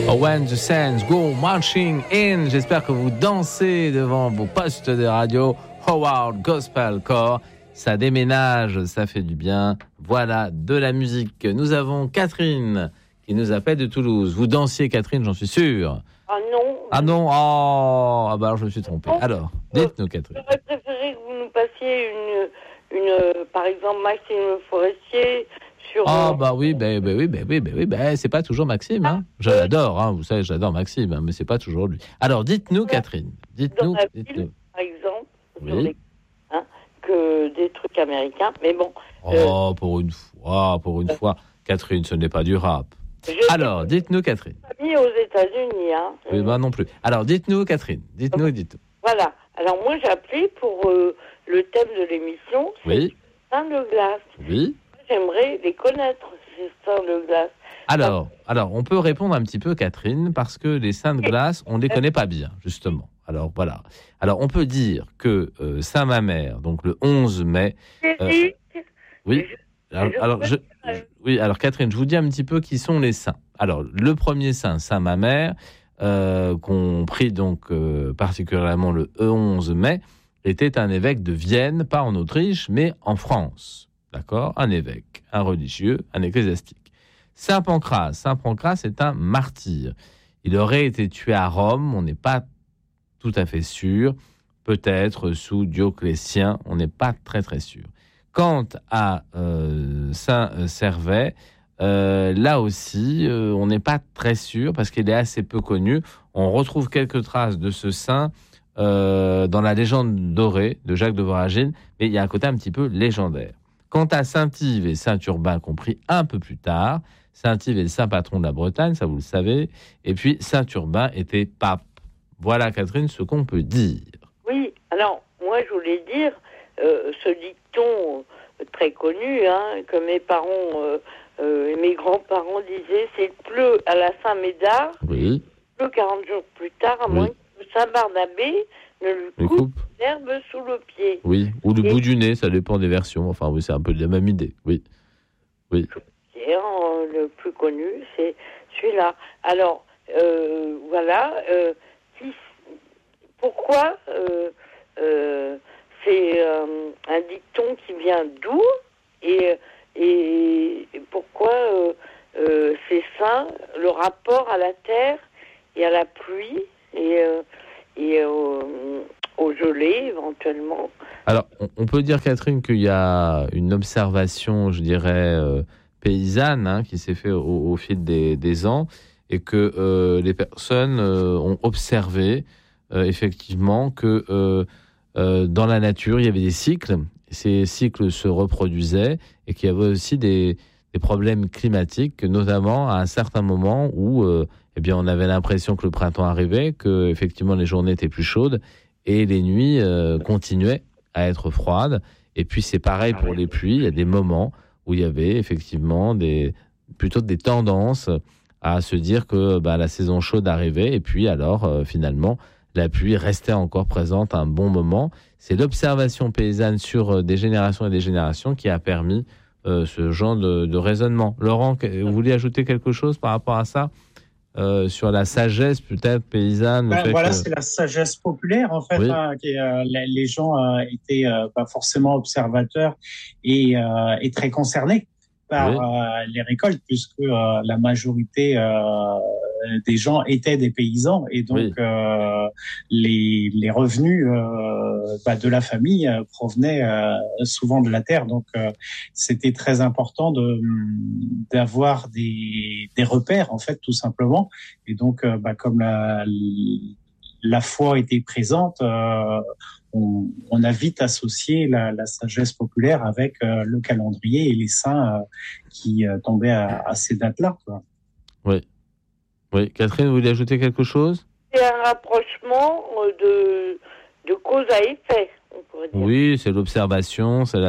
When the Saints Go Marching In. J'espère que vous dansez devant vos postes de radio. Howard Gospel Choir. Ça déménage, ça fait du bien. Voilà, de la musique. Nous avons Catherine qui nous appelle de Toulouse. Vous dansiez, Catherine, j'en suis sûr. Ah non. Ah non, ah bah alors je me suis trompé. Alors, dites-nous, Catherine. J'aurais préféré que vous nous passiez par exemple, Maxime Forestier sur... Ah bah oui, c'est pas toujours Maxime, hein. Je l'adore, hein. Vous savez, j'adore Maxime, hein, mais c'est pas toujours lui. Alors, dites-nous, Catherine. Dans la ville, par exemple, oui. Que des trucs américains, mais bon... pour une fois, Catherine, ce n'est pas du rap. Alors, dites-nous, Catherine. Mis aux États-Unis, hein. Oui, bah non plus. Alors, dites-nous, Catherine. Dites-nous. Voilà. Alors, moi, j'ai appelé pour le thème de l'émission, c'est oui. Seins de glace. Oui. J'aimerais les connaître, ces seins de glace. Alors, on peut répondre un petit peu, Catherine, parce que les seins de glace, on ne les connaît pas bien, justement. Alors, voilà. Alors, on peut dire que Saint-Mamère, donc le 11 mai... oui. Alors, Catherine, je vous dis un petit peu qui sont les saints. Alors, le premier saint, Saint-Mamère, qu'on prie donc particulièrement le 11 mai, était un évêque de Vienne, pas en Autriche, mais en France. D'accord ? Un évêque, un religieux, un ecclésiastique. Saint Pancras est un martyr. Il aurait été tué à Rome, on n'est pas tout à fait sûr, peut-être sous Dioclétien, on n'est pas très très sûr. Quant à Saint Servais, là aussi, on n'est pas très sûr parce qu'il est assez peu connu. On retrouve quelques traces de ce saint dans la légende dorée de Jacques de Voragine, mais il y a un côté un petit peu légendaire. Quant à Saint-Yves et Saint-Urbain, compris un peu plus tard, Saint-Yves est le saint patron de la Bretagne, ça vous le savez, et puis Saint-Urbain était pape. Voilà, Catherine, ce qu'on peut dire. Oui, alors, moi, je voulais dire, ce dicton très connu, hein, que mes parents et mes grands-parents disaient, c'est pleut à la Saint-Médard, oui. Pleut 40 jours plus tard, à moins que Saint-Barnabé ne lui coupe l'herbe sous le pied. Oui, ou le bout du nez, ça dépend des versions. Enfin, oui, c'est un peu la même idée, oui. Le plus connu, c'est celui-là. Alors, voilà. Pourquoi c'est un dicton qui vient d'où et pourquoi c'est saint, le rapport à la terre et à la pluie et au gelé éventuellement. Alors, on peut dire, Catherine, qu'il y a une observation, je dirais, paysanne, hein, qui s'est faite au fil des ans, et que les personnes ont observé effectivement que dans la nature, il y avait des cycles, ces cycles se reproduisaient, et qu'il y avait aussi des problèmes climatiques, notamment à un certain moment où on avait l'impression que le printemps arrivait, que effectivement les journées étaient plus chaudes, et les nuits continuaient à être froides. Et puis c'est pareil pour les pluies, il y a des moments où il y avait effectivement plutôt des tendances à se dire que la saison chaude arrivait, et puis alors finalement la pluie restait encore présente un bon moment. C'est l'observation paysanne sur des générations et des générations qui a permis ce genre de raisonnement. Laurent, vous vouliez ajouter quelque chose par rapport à ça, sur la sagesse peut-être paysanne? C'est la sagesse populaire en fait. Oui. Les gens étaient pas forcément observateurs et très concernés par les récoltes, puisque la majorité des gens étaient des paysans, et donc les revenus de la famille provenaient souvent de la terre. Donc c'était très important d'avoir des repères en fait, tout simplement. Et donc comme la foi était présente, on a vite associé la sagesse populaire avec le calendrier et les saints qui tombaient à ces dates-là, quoi. Oui. Catherine, vous voulez ajouter quelque chose? C'est un rapprochement de cause à effet, on pourrait dire. Oui, c'est l'observation, c'est